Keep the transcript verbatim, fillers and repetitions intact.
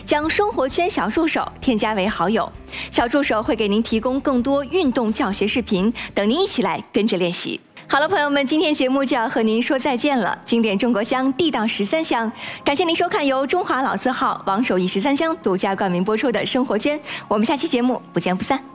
将生活圈小助手添加为好友。小助手会给您提供更多运动教学视频，等您一起来跟着练习。好了，朋友们，今天节目就要和您说再见了。经典中国香，地道十三香，感谢您收看由中华老字号王守义十三香独家冠名播出的《生活圈》，我们下期节目不见不散。